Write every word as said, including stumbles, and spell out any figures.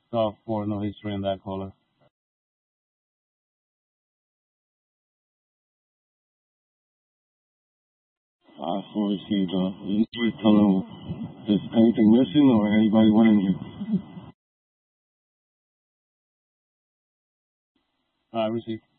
South four, no history in that caller. Five four received. Uh, you just tell them is anything missing or anybody went in here? I received.